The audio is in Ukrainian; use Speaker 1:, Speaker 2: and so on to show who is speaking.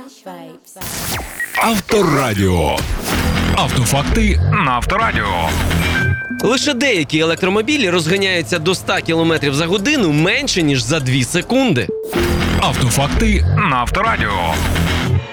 Speaker 1: Авторадіо. Автофакти на Авторадіо.
Speaker 2: Лише деякі електромобілі розганяються до 100 км за годину менше, ніж за 2 секунди.
Speaker 1: Автофакти на Авторадіо.